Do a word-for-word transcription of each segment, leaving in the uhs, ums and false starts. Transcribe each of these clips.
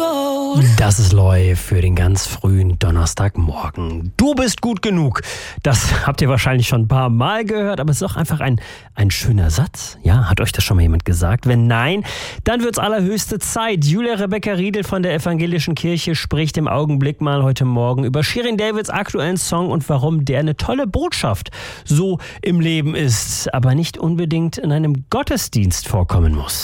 Gold. Das ist Loy für den ganz frühen Donnerstagmorgen. Du bist gut genug. Das habt ihr wahrscheinlich schon ein paar Mal gehört, aber es ist auch einfach ein, ein schöner Satz. Ja, hat euch das schon mal jemand gesagt? Wenn nein, dann wird's allerhöchste Zeit. Julia Rebecca Riedel von der Evangelischen Kirche spricht im Augenblick mal heute Morgen über Shirin Davids aktuellen Song und warum der eine tolle Botschaft so im Leben ist, aber nicht unbedingt in einem Gottesdienst vorkommen muss.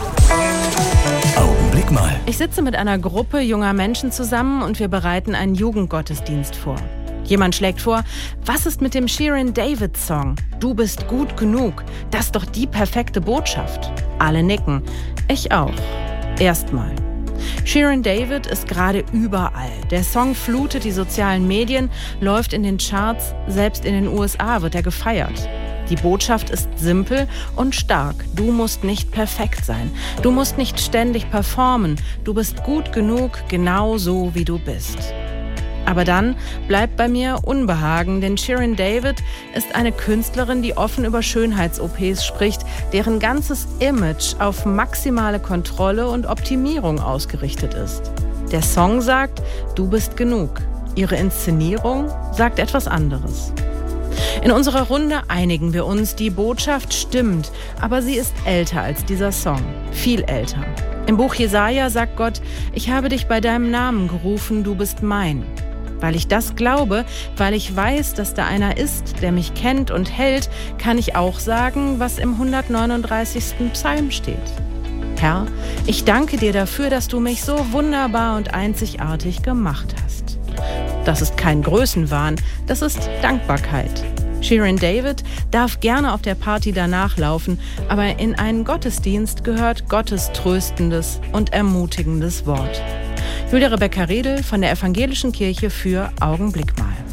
Augenblick mal. Ich sitze mit einer Gruppe junger Menschen zusammen und wir bereiten einen Jugendgottesdienst vor. Jemand schlägt vor, was ist mit dem Shirin David Song? Du bist gut genug. Das ist doch die perfekte Botschaft. Alle nicken. Ich auch. Erstmal. Shirin David ist gerade überall. Der Song flutet die sozialen Medien, läuft in den Charts, selbst in den U S A wird er gefeiert. Die Botschaft ist simpel und stark. Du musst nicht perfekt sein. Du musst nicht ständig performen. Du bist gut genug, genau so wie du bist. Aber dann bleibt bei mir Unbehagen, denn Shirin David ist eine Künstlerin, die offen über Schönheits-O Ps spricht, deren ganzes Image auf maximale Kontrolle und Optimierung ausgerichtet ist. Der Song sagt, du bist genug. Ihre Inszenierung sagt etwas anderes. In unserer Runde einigen wir uns, die Botschaft stimmt, aber sie ist älter als dieser Song, viel älter. Im Buch Jesaja sagt Gott, ich habe dich bei deinem Namen gerufen, du bist mein. Weil ich das glaube, weil ich weiß, dass da einer ist, der mich kennt und hält, kann ich auch sagen, was im hundertneununddreißigsten Psalm steht. Herr, ich danke dir dafür, dass du mich so wunderbar und einzigartig gemacht hast. Das ist kein Größenwahn, das ist Dankbarkeit. Shirin David darf gerne auf der Party danach laufen, aber in einen Gottesdienst gehört Gottes tröstendes und ermutigendes Wort. Julia Rebecca Riedel von der Evangelischen Kirche für Augenblick mal.